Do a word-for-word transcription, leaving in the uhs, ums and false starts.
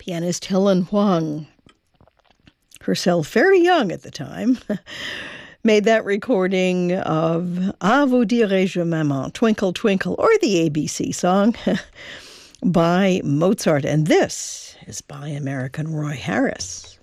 pianist Helen Huang, herself very young at the time, made that recording of À vous dirai-je maman, Twinkle Twinkle, or the A B C song by Mozart. And this is by American Roy Harris.